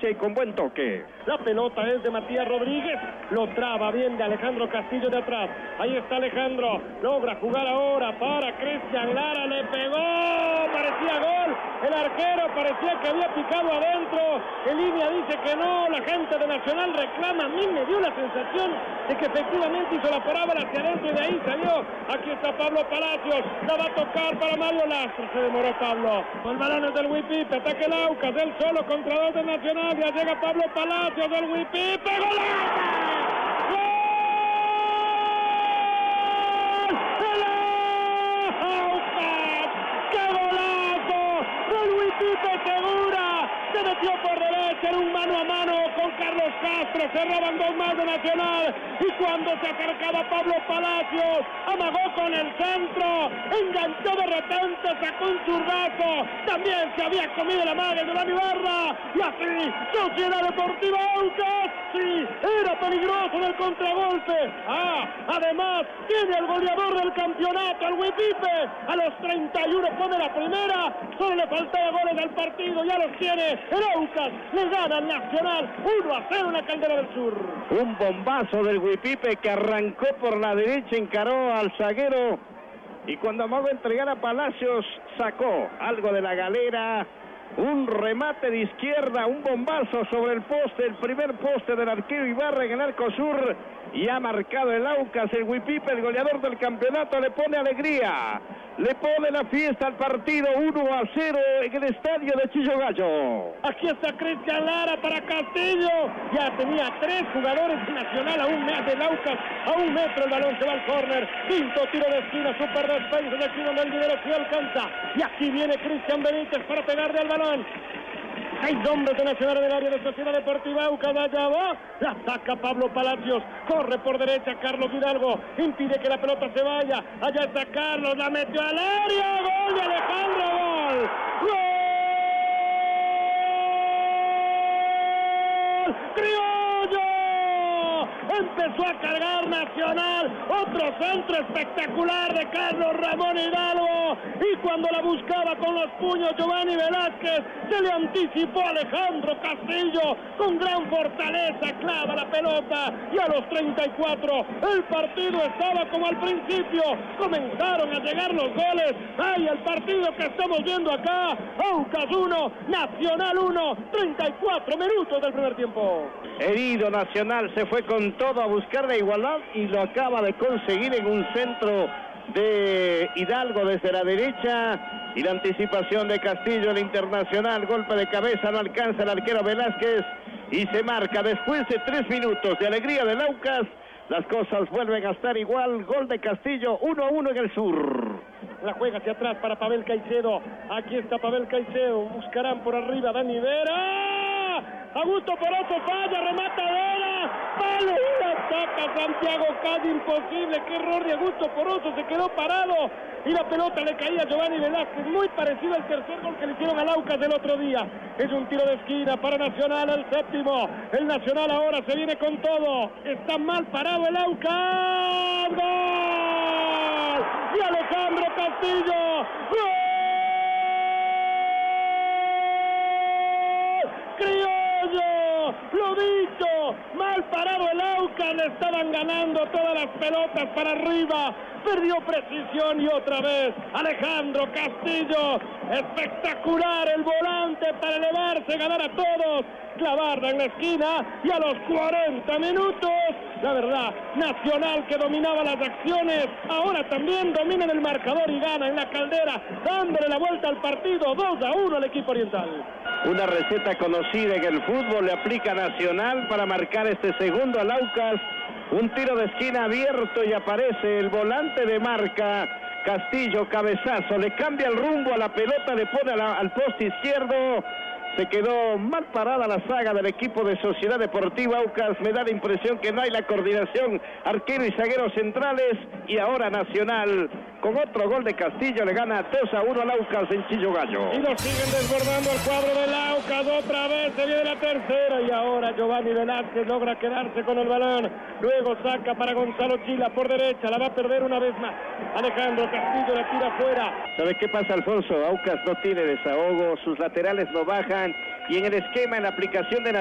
Y con buen toque. La pelota es de Matías Rodríguez. Lo traba bien de Alejandro Castillo de atrás. Ahí está Alejandro. Logra jugar ahora para Cristian Lara. Le pegó. Parecía gol. El arquero parecía que había picado adentro. En línea dice que no. La gente de Nacional reclama. A mí me dio la sensación de que efectivamente hizo la parábola hacia adentro y de ahí salió. Aquí está Pablo Palacios. La va a tocar para Mario Lastro. Se demoró Pablo. El balón es del Huipipe. Ataque el Aucas. Él solo contra dos de Nacional. Ya llega Pablo Palacios del Huipipe. ¡Golazo! ¡Gol! ¡El Aucas! ¡Qué golazo! ¡El Huipipe Segura! Se metió por derecha en un mano a mano con Carlos Castro. Cerraban dos más de Nacional. Y cuando se acercaba Pablo Palacios, amagó con el centro. Enganchó de repente, sacó un zurdazo. También se había comido la madre de Dani Barra. Y así, Sociedad Deportiva Aucas. Sí, era peligroso en el contragolpe. Además, tiene al goleador del campeonato, al Huipipe. A los 31 pone la primera. Solo le faltaba goles al partido. Ya los tiene. El Aucas le gana al Nacional 1-0 en la Caldera del Sur. Un bombazo del Huipipe que arrancó por la derecha, encaró al zaguero y cuando amagó a entregar a Palacios sacó algo de la galera. Un remate de izquierda, un bombazo sobre el poste, el primer poste del arquero Ibarra en el arco sur. Y ha marcado el Aucas, el Huipipe, el goleador del campeonato, le pone alegría. Le pone la fiesta al partido 1-0 en el estadio de Chillo Gallo. Aquí está Cristian Lara para Castillo. Ya tenía tres jugadores de Nacional a un metro del Aucas. A un metro el balón se va al córner. Quinto tiro de esquina, super defensa de aquí donde el dinero sí alcanza. Y aquí viene Cristian Benítez para pegarle al balón. 6 hombres de Nacional en el área de Sociedad Deportiva Aucas. Allá va, la saca Pablo Palacios, corre por derecha Carlos Hidalgo, impide que la pelota se vaya. Allá está Carlos, la metió al área, gol de Alejandro, gol. ¡Gol! ¡Criollo! Empezó a cargar Nacional, otro centro espectacular de Carlos Ramón Hidalgo, y cuando la buscaba con los puños Giovanni Velázquez, se le anticipó Alejandro Castillo, con gran fortaleza clava la pelota, y a los 34 el partido estaba como al principio, comenzaron a llegar los goles. ¡Ay, el partido que estamos viendo acá! Aucas 1, Nacional 1, 34 minutos del primer tiempo. Herido Nacional, se fue con todo a buscar la igualdad y lo acaba de conseguir en un centro de Hidalgo desde la derecha y la anticipación de Castillo, el internacional, golpe de cabeza, no alcanza el arquero Velázquez y se marca después de 3 minutos de alegría del Aucas. Las cosas vuelven a estar igual, gol de Castillo, 1-1 en el sur. La juega hacia atrás para Pavel Caicedo. Aquí está Pavel Caicedo. Buscarán por arriba Dani Vera. Augusto Poroso falla, remata Vera. Palo, ataca Santiago casi imposible. Qué error de Augusto Poroso, se quedó parado. Y la pelota le caía a Giovanni Velázquez. Muy parecido al tercer gol que le hicieron al Aucas del otro día. Es un tiro de esquina para Nacional, el séptimo. El Nacional ahora se viene con todo. Está mal parado el Aucas. ¡Gol! Y Alejandro Castillo. ¡Gol! ¡Criollo! Lo dicho, mal parado el Aucas, le estaban ganando todas las pelotas para arriba, perdió precisión y otra vez Alejandro Castillo, espectacular el volante para elevarse, ganar a todos, clavarla en la esquina y a los 40 minutos, la verdad, Nacional que dominaba las acciones, ahora también domina en el marcador y gana en la Caldera, dándole la vuelta al partido, 2-1 al equipo oriental. Una receta conocida en el fútbol le aplica Nacional para marcar este segundo al Aucas. Un tiro de esquina abierto y aparece el volante de marca. Castillo, cabezazo, le cambia el rumbo a la pelota, le pone al poste izquierdo. Se quedó mal parada la saga del equipo de Sociedad Deportiva Aucas. Me da la impresión que no hay la coordinación arquero y zagueros centrales. Y ahora Nacional, con otro gol de Castillo, le gana 2-1 al Aucas en Chillo Gallo. Y lo siguen desbordando el cuadro del Aucas. Otra vez se viene la tercera. Y ahora Giovanni Velázquez logra quedarse con el balón. Luego saca para Gonzalo Chila por derecha. La va a perder una vez más. Alejandro Castillo la tira afuera. ¿Sabe qué pasa, Alfonso? Aucas no tiene desahogo. Sus laterales no bajan. y en el esquema, en la aplicación de